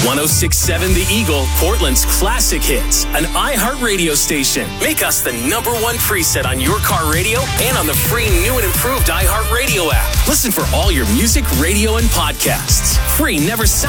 106.7 The Eagle, Portland's classic hits. An iHeartRadio station. Make us the #1 preset on your car radio and on the free new and improved iHeartRadio app. Listen for all your music, radio, and podcasts. Free never